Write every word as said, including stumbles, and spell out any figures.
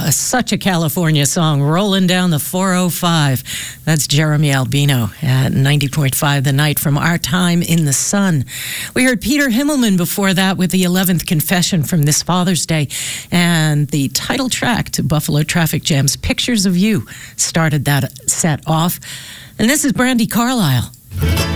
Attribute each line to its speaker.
Speaker 1: Uh, such a California song, rolling down the four oh five. That's Jeremy Albino at ninety point five The Night from Our Time in the Sun. We heard Peter Himmelman before that with the eleventh Confession from this Father's Day. And the title track to Buffalo Traffic Jam's Pictures of You started that set off. And this is Brandi Carlile.